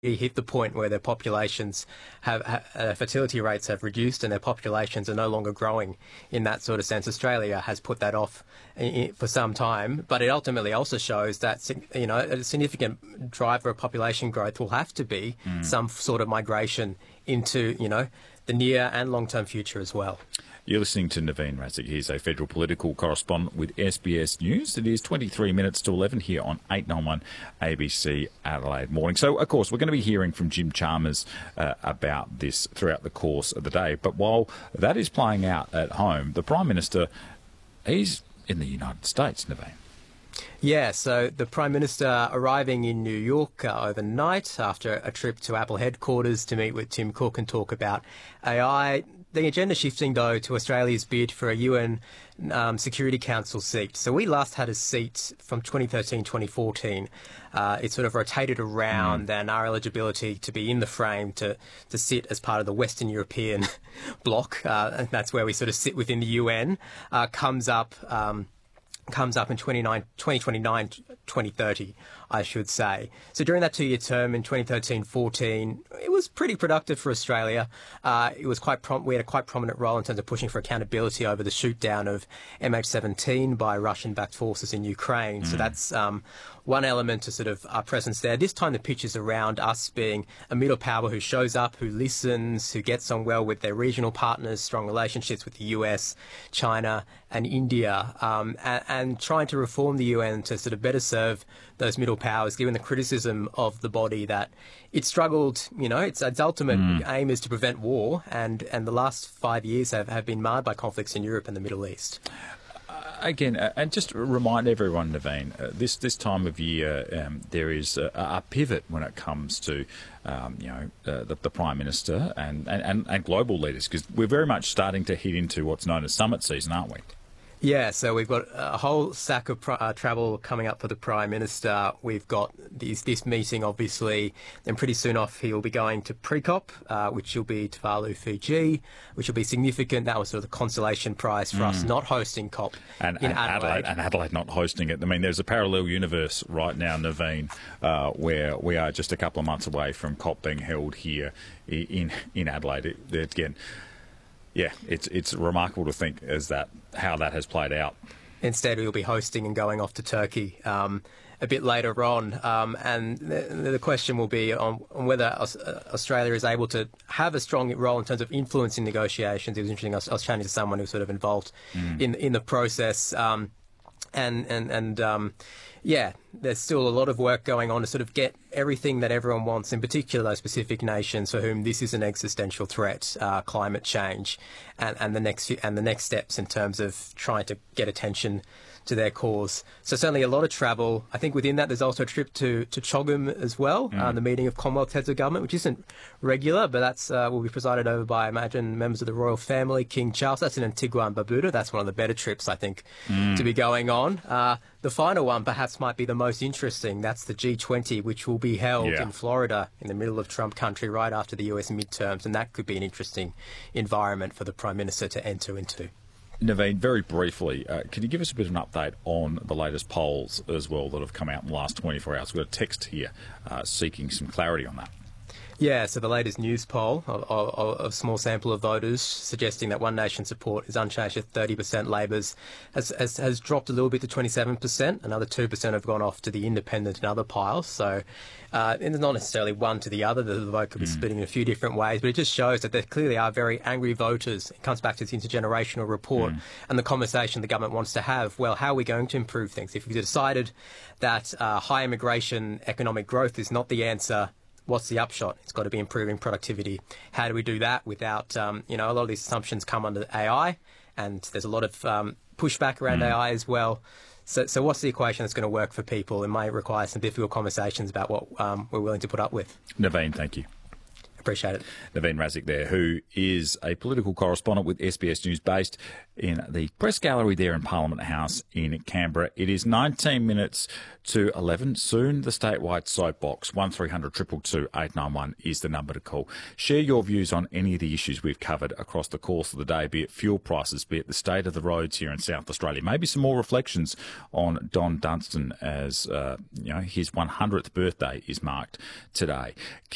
hit the point where their populations fertility rates have reduced and their populations are no longer growing in that sort of sense. Australia has put that off for some time, but it ultimately also shows that, you know, a significant driver of population growth will have to be some sort of migration into, you know, the near and long-term future as well. You're listening to Naveen Razik. He's a federal political correspondent with SBS News. It is 23 minutes to 11 here on 891 ABC Adelaide Morning. So, of course, we're going to be hearing from Jim Chalmers about this throughout the course of the day. But while that is playing out at home, the Prime Minister, he's in the United States, Naveen. Yeah, so the Prime Minister arriving in New York overnight after a trip to Apple headquarters to meet with Tim Cook and talk about AI. The agenda shifting, though, to Australia's bid for a UN Security Council seat. So we last had a seat from 2013-2014. It sort of rotated around, and our eligibility to be in the frame to sit as part of the Western European bloc, and that's where we sort of sit within the UN, comes up in 2029, 2030, I should say. So during that two-year term in 2013-14, it was pretty productive for Australia. It was we had a quite prominent role in terms of pushing for accountability over the shoot-down of MH17 by Russian-backed forces in Ukraine. So that's one element to sort of our presence there. This time the pitch is around us being a middle power who shows up, who listens, who gets on well with their regional partners, strong relationships with the US, China and India, and trying to reform the UN to sort of better serve those middle powers, given the criticism of the body that it struggled, you know, its ultimate aim is to prevent war, and the last 5 years have been marred by conflicts in Europe and the Middle East. Again, and just remind everyone, Naveen, this time of year there is a pivot when it comes to the Prime Minister and global leaders, because we're very much starting to head into what's known as summit season, aren't we? Yeah, so we've got a whole stack of travel coming up for the Prime Minister. We've got this meeting, obviously, then pretty soon off he'll be going to pre-COP, which will be Tuvalu, Fiji, which will be significant. That was sort of the consolation prize for us not hosting COP in Adelaide. And Adelaide not hosting it. I mean, there's a parallel universe right now, Naveen, where we are just a couple of months away from COP being held here in Adelaide. Again, yeah, it's remarkable to think how that has played out. Instead, we'll be hosting and going off to Turkey a bit later on, and the question will be on whether Australia is able to have a strong role in terms of influencing negotiations. It was interesting. I was chatting to someone who was sort of involved in the process, yeah, there's still a lot of work going on to sort of get everything that everyone wants, in particular those specific nations for whom this is an existential threat, climate change, and the next steps in terms of trying to get attention to their cause. So certainly a lot of travel. I think within that there's also a trip to CHOGM as well, the meeting of Commonwealth heads of government, which isn't regular, but that's will be presided over by, I imagine, members of the royal family, King Charles. That's in Antigua and Barbuda. That's one of the better trips, I think, to be going on. The final one perhaps might be the most interesting. That's the G20, which will be held in Florida in the middle of Trump country right after the US midterms, and that could be an interesting environment for the Prime Minister to enter into. Naveen, very briefly, can you give us a bit of an update on the latest polls as well that have come out in the last 24 hours? We've got a text here seeking some clarity on that. Yeah, so the latest news poll of a small sample of voters suggesting that One Nation support is unchanged at 30%. Labor's has dropped a little bit to 27%. Another 2% have gone off to the Independent and other piles. So it's not necessarily one to the other. The vote could be splitting in a few different ways, but it just shows that there clearly are very angry voters. It comes back to this intergenerational report and the conversation the government wants to have. Well, how are we going to improve things? If we've decided that high immigration, economic growth is not the answer, what's the upshot? It's got to be improving productivity. How do we do that without, a lot of these assumptions come under AI, and there's a lot of pushback around AI as well. So what's the equation that's going to work for people? It might require some difficult conversations about what we're willing to put up with. Naveen, thank you. Appreciate it. Naveen Razik there, who is a political correspondent with SBS News based in the press gallery there in Parliament House in Canberra. It is 19 minutes to 11. Soon the statewide soapbox. 1300 222 891 is the number to call. Share your views on any of the issues we've covered across the course of the day, be it fuel prices, be it the state of the roads here in South Australia. Maybe some more reflections on Don Dunstan as his 100th birthday is marked today.